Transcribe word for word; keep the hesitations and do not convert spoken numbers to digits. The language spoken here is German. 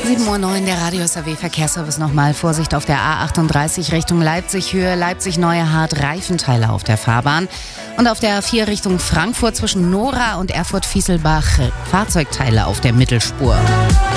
sieben Uhr neun, der Radio S R W Verkehrsservice nochmal. Vorsicht auf der A achtunddreißig Richtung Leipzig-Höhe, Leipzig-Neuehart, Reifenteile auf der Fahrbahn. Und auf der A vier Richtung Frankfurt zwischen Nora und Erfurt-Fieselbach, Fahrzeugteile auf der Mittelspur.